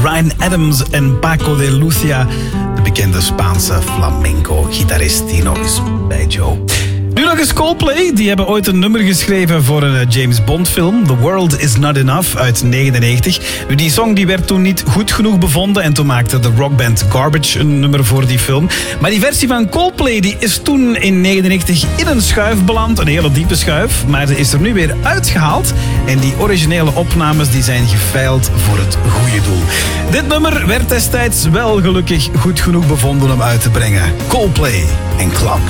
Bryan Adams en Paco de Lucia. De bekende Spaanse flamenco-gitarist die nog eens bij Joe. Nu nog eens Coldplay. Die hebben ooit een nummer geschreven voor een James Bond film. The World Is Not Enough uit 1999. Die song die werd toen niet goed genoeg bevonden. En toen maakte de rockband Garbage een nummer voor die film. Maar die versie van Coldplay die is toen in 1999 in een schuif beland. Een hele diepe schuif. Maar ze is er nu weer uitgehaald. En die originele opnames die zijn geveild voor het goede doel. Dit nummer werd destijds wel gelukkig goed genoeg bevonden om uit te brengen. Coldplay en Clocks.